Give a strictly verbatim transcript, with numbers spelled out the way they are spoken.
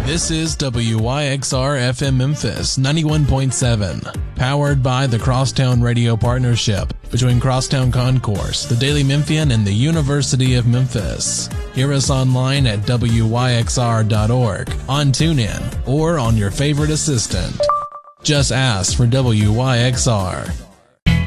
This is W Y X R F M Memphis ninety-one point seven, powered by the Crosstown Radio Partnership between Crosstown Concourse, the Daily Memphian, and the University of Memphis. Hear us online at W Y X R dot org, on TuneIn, or on your favorite assistant. Just ask for W Y X R.